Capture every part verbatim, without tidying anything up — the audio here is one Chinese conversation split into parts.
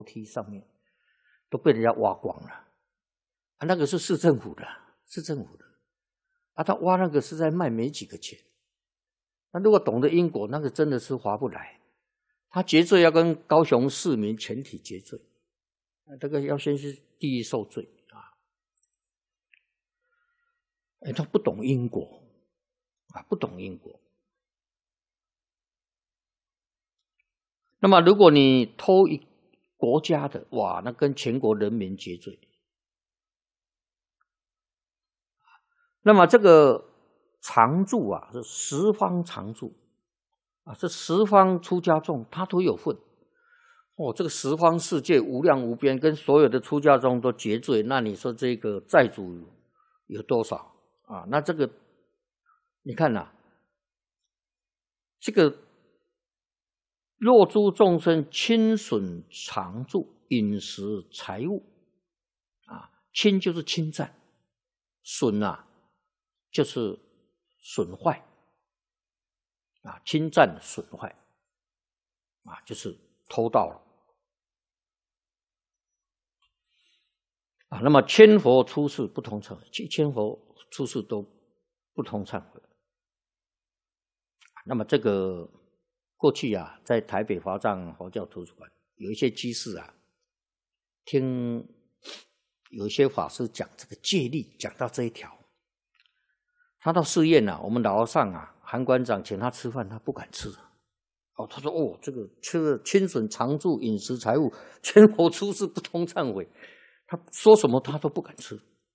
梯上面都被人家挖光了，啊，那个是市政府的，市政府的，啊，他挖那个是在卖没几个钱。那如果懂得因果，那个真的是划不来。他结罪要跟高雄市民全体结罪，那这个要先是地狱受罪啊！哎，他不懂因果啊，不懂因果。那么，如果你偷一国家的，哇，那跟全国人民结罪。那么这个常住啊，是十方常住啊，这十方出家众他都有份。哦，这个十方世界无量无边，跟所有的出家众都结罪，那你说这个债主有多少啊？那这个你看呐、啊，这个若诸众生亲损常住饮食财物啊，侵就是侵占，损啊就是损坏啊，侵占损坏啊，就是偷盗了啊。那么千佛出世不同忏悔，千佛出世都不同忏悔。那么这个过去啊，在台北华藏佛教图书馆有一些居士啊，听有一些法师讲这个戒律，讲到这一条，他到寺院啊，我们老和尚啊，韩馆长请他吃饭，他不敢吃。哦，他说哦，这个吃了亲损常住饮食财物，千佛出世不通忏悔，他说什么他都不敢吃。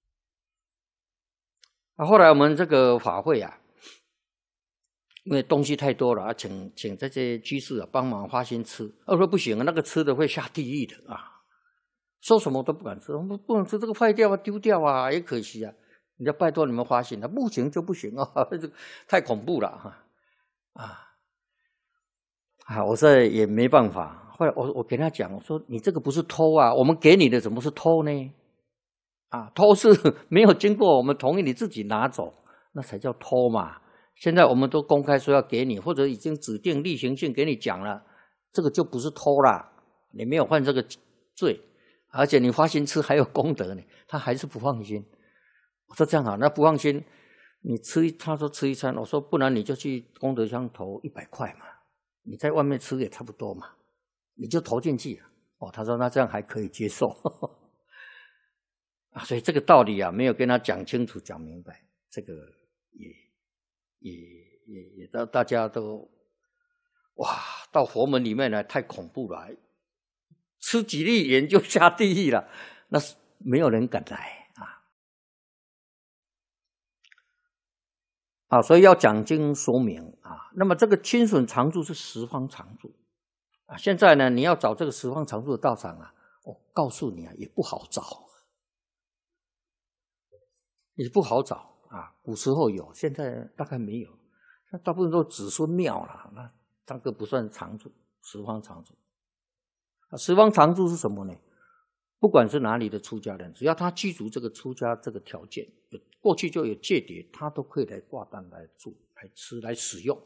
啊，后来我们这个法会啊，因为东西太多了啊，请请这些居士啊帮忙发心吃。我说不行啊，那个吃的会下地狱的啊，说什么都不敢吃，不不能吃，这个坏掉啊，丢掉啊，也可惜啊。你要拜托你们发心啊，不行就不行啊，这太恐怖了哈啊啊！我这也没办法。后来我我给他讲，我说你这个不是偷啊，我们给你的怎么是偷呢？啊，偷是没有经过我们同意，你自己拿走，那才叫偷嘛。现在我们都公开说要给你，或者已经指定例行性给你讲了，这个就不是偷啦，你没有犯这个罪，而且你发心吃还有功德呢，他还是不放心。我说这样好，那不放心，你吃一，他说吃一餐，我说不然你就去功德箱投一百块嘛，你在外面吃也差不多嘛，你就投进去了。哦，他说那这样还可以接受啊，所以这个道理啊，没有跟他讲清楚、讲明白，这个也也也也到大家都哇，到佛门里面来太恐怖了，吃几粒盐就下地狱了，那是没有人敢来。啊，所以要讲经说明啊。那么这个亲损常住是十方常住啊。现在呢，你要找这个十方常住的道场啊，我告诉你啊，也不好找，也不好找啊。古时候有，现在大概没有，那大部分都子孙庙了，那那个不算常住，十方常住。啊，十方常住是什么呢？不管是哪里的出家人，只要他具足这个出家这个条件，过去就有戒牒，他都可以来挂单来住、来吃、来使用。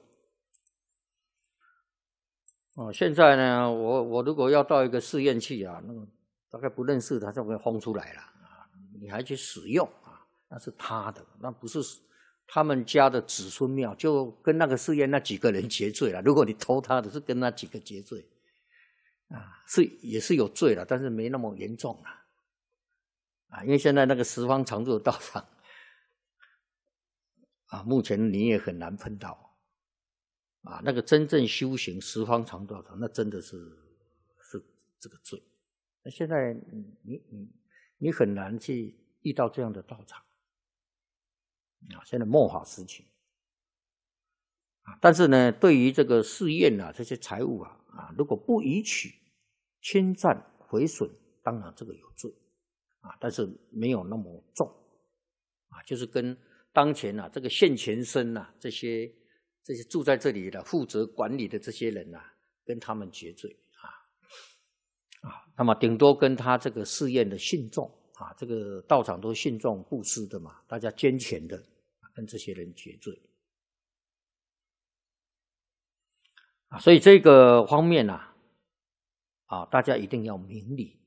哦，现在呢，我我如果要到一个寺院去啊，那个大概不认识他就会轰出来了啊，你还去使用啊，那是他的，那不是他们家的子孙庙，就跟那个寺院那几个人结罪了。如果你偷他的，是跟那几个结罪。啊，是也是有罪了，但是没那么严重了，啊，因为现在那个十方常住的道场，啊，目前你也很难碰到，啊，那个真正修行十方常住道场，那真的是是这个罪。那现在你你你很难去遇到这样的道场，啊，现在末法时期，啊，但是呢，对于这个寺院啊这些财物啊啊，如果不移取、侵占、毁损，当然这个有罪啊，但是没有那么重啊，就是跟当前啊这个现前身啊这些这些住在这里的负责管理的这些人啊，跟他们结罪啊啊，那么顶多跟他这个寺院的信众啊，这个道场都信众布施的嘛，大家捐钱的，跟这些人结罪。啊，所以这个方面啊， 啊，大家一定要明理。